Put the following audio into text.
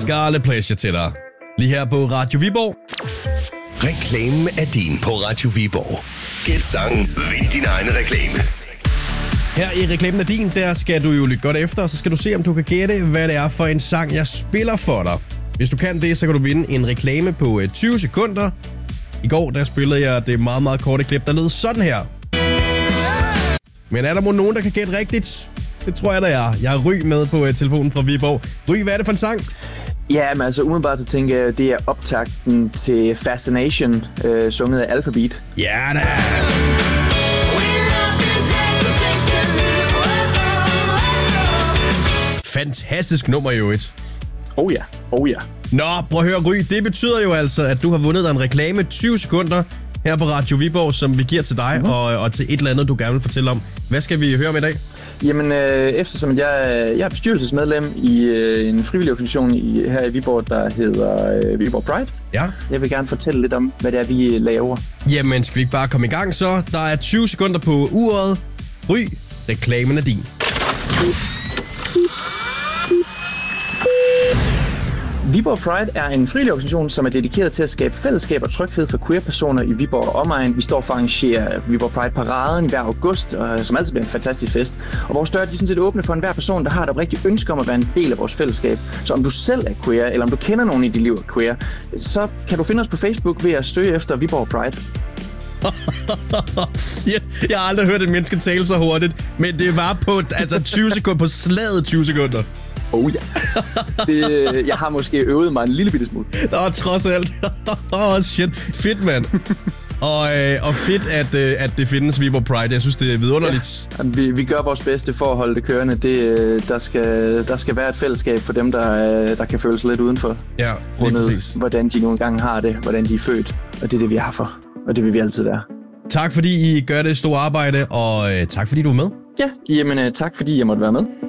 Scarlet Pleasure til dig. Lige her på Radio Viborg. Reklamen er din på Radio Viborg. Gæt sangen, vind din egen reklame. Her i Reklamen er din, der skal du jo lytte godt efter, og så skal du se, om du kan gætte, hvad det er for en sang, jeg spiller for dig. Hvis du kan det, så kan du vinde en reklame på 20 sekunder. I går, der spillede jeg det meget, meget korte klip, der lød sådan her. Men er der nogen, der kan gætte rigtigt? Det tror jeg, der er. Jeg har Ry med på telefonen fra Viborg. Ry, hvad er det for en sang? Ja, men altså umiddelbart så tænker jeg, det er optakten til Fascination, sunget af Alphabeat. Ja da! Fantastisk nummer i øvrigt. Oh ja, oh ja. Nå, prøv at høre, Ry. Det betyder jo altså, at du har vundet dig en reklame 20 sekunder her på Radio Viborg, som vi giver til dig og til et eller andet, du gerne vil fortælle om. Hvad skal vi høre om i dag? Jamen, eftersom jeg er bestyrelsesmedlem i en frivillig organisation her i Viborg, der hedder Viborg Pride. Ja. Jeg vil gerne fortælle lidt om, hvad det er, vi laver. Jamen, skal vi ikke bare komme i gang så? Der er 20 sekunder på uret. Ry, reklamen er din. Viborg Pride er en frivillig organisation, som er dedikeret til at skabe fællesskab og tryghed for queer-personer i Viborg og omegn. Vi står for at arrangere Viborg Pride-paraden i hver august, som altid bliver en fantastisk fest. Og vores døre er sådan set åbne for enhver person, der har et oprigtigt ønske om at være en del af vores fællesskab. Så om du selv er queer, eller om du kender nogen i dit liv er queer, så kan du finde os på Facebook ved at søge efter Viborg Pride. Shit, jeg har aldrig hørt et menneske tale så hurtigt, men det var på 20 sekunder, på slaget 20 sekunder. Oh ja. Jeg har måske øvet mig en lille bitte smule. Nå, trods alt. Shit. Fedt, mand. Og fedt, at det findes Viborg Pride. Jeg synes, det er vidunderligt. Ja. Vi gør vores bedste for at holde det kørende. Der skal være et fællesskab for dem, der kan føle sig lidt udenfor. Ja, lige præcis. Hvordan de nogle gange har det, hvordan de er født. Og det er det, vi er her for. Og det vil vi altid være. Tak fordi I gør det store arbejde, og tak fordi du er med. Ja, jamen tak fordi jeg måtte være med.